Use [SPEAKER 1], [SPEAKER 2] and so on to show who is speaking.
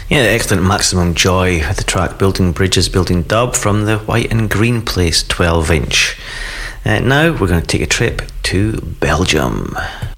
[SPEAKER 1] Yeah, excellent Maximum Joy with the track Building Bridges, Building Dub from the White and Green Place 12-inch. Now we're going to take a trip to Belgium.